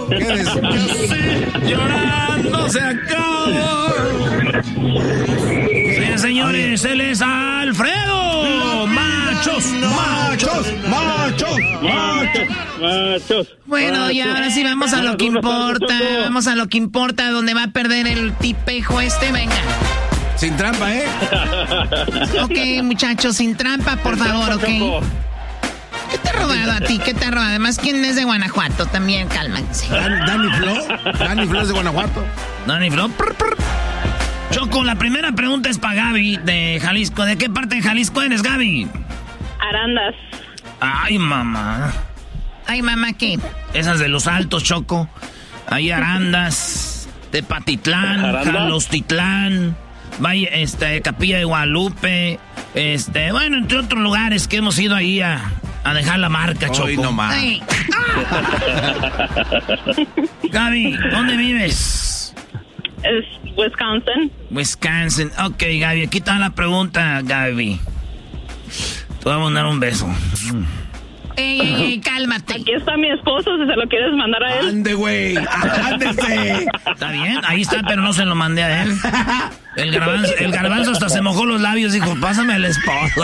Llorando se acabó. Sí, señores, él es Alfredo. Machos. Bueno, y ahora sí vamos a lo que importa. Vamos a lo que importa, donde va a perder el tipejo este. Venga. Sin trampa, ¿eh? Ok, muchachos, sin trampa, por favor, ¿ok? ¿Qué te ha robado a ti? ¿Qué te ha robado? Además, ¿quién es de Guanajuato? También, cálmense. ¿Dani Flo es de Guanajuato? Dani Flo. Choco, la primera pregunta es para Gaby, de Jalisco. ¿De qué parte de Jalisco eres, Gaby? Arandas. Ay, mamá. Ay, mamá, ¿qué? Esas de los Altos, Choco. Hay Arandas, Tepatitlán, Jalostitlán, Valle, Capilla de Guadalupe, bueno, entre otros lugares que hemos ido ahí a dejar la marca, Choco. No más. Gaby, ¿dónde vives? Es Wisconsin. Ok, Gaby, aquí está la pregunta, Gaby. Te voy a mandar un beso. Ey, cálmate. Aquí está mi esposo, si se lo quieres mandar a él. Ande, güey, ándese. Está bien, ahí está, pero no se lo mandé a él. El garbanzo hasta se mojó los labios y dijo, pásame al esposo.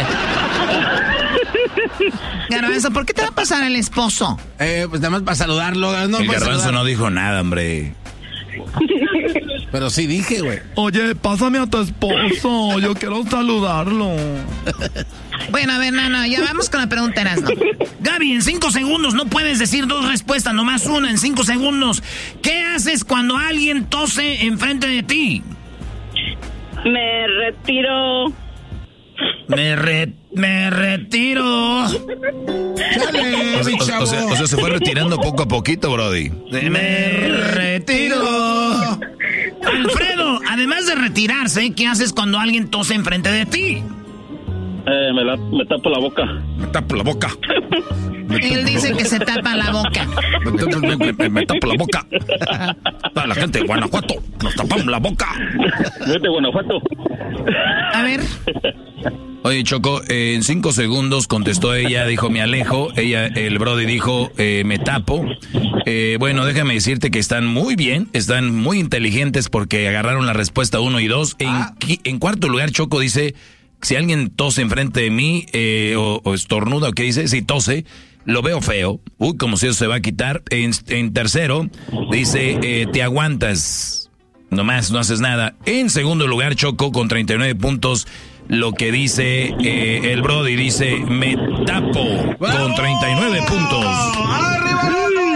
Garbanzo, ¿por qué te va a pasar el esposo? Pues nada más para saludarlo. No, el garbanzo no dijo nada, hombre. Pero sí dije, güey. Oye, pásame a tu esposo, yo quiero saludarlo. Bueno, a ver, no, ya vamos con la pregunta, Erasno. Gaby, en 5 segundos no puedes decir 2 respuestas, nomás una en 5 segundos. ¿Qué haces cuando alguien tose enfrente de ti? Me retiro. Me retiro. Chale, o sea, se fue retirando poco a poquito, brody. Me retiro. Alfredo, además de retirarse, ¿qué haces cuando alguien tose enfrente de ti? Me tapo la boca. Me tapo la boca. Él dice que se tapa la boca. Me tapo la boca. La gente de Guanajuato, nos tapamos la boca. Vete, Guanajuato. A ver. Oye, Choco, en 5 segundos contestó ella, dijo me alejo. El brody dijo me tapo. Bueno, déjame decirte que están muy bien, están muy inteligentes porque agarraron la respuesta 1 y 2. En cuarto lugar, Choco dice, si alguien tose enfrente de mí o estornuda, ¿o qué dice? Si tose, lo veo feo. Uy, como si eso se va a quitar. En tercero, dice, te aguantas, nomás no haces nada. En segundo lugar, Choco, con 39 puntos, lo que dice el brody, dice, me tapo, con 39 puntos. ¡Arriba,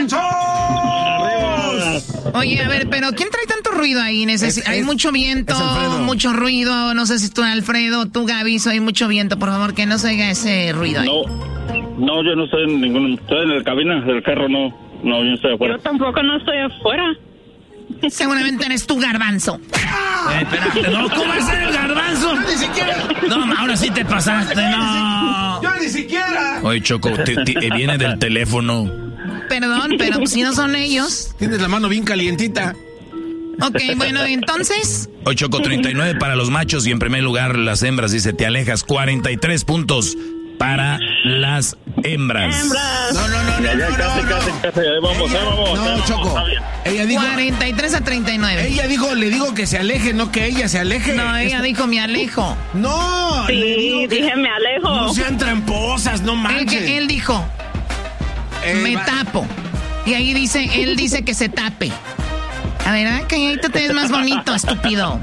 Oye, a ver, pero ¿quién trae tanto ruido ahí? Hay mucho viento, mucho ruido. No sé si tú, Alfredo, tú, Gaby, hay mucho viento. Por favor, que no se oiga ese ruido ahí. No, yo no estoy en ningún... Estoy en la cabina del carro, no, yo no estoy afuera. Yo tampoco no estoy afuera. Seguramente eres tú, Garbanzo. Espérate, no, ¿cómo va a ser el Garbanzo? Yo ni siquiera. No, ahora sí te pasaste, no. Yo ni siquiera. Oye, Choco, viene del teléfono. Perdón, pero pues, si no son ellos. Tienes la mano bien calientita. Ok, bueno, entonces. Hoy Choco, 39 para los machos y en primer lugar las hembras, dice, te alejas, 43 puntos para las hembras. No. Ya, casi, ahí vamos. No, Choco. Ella dijo 43 a 39. Ella dijo, le digo que se aleje, no que ella se aleje. No, ella dijo me alejo. No. Sí, dije me alejo. No sean tramposas, no manches. Él dijo, me tapo. Y ahí dice, él dice que se tape. A ver, calladito te ves más bonito, estúpido.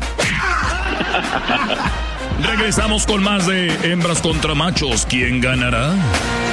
Regresamos con más de Hembras contra Machos. ¿Quién ganará?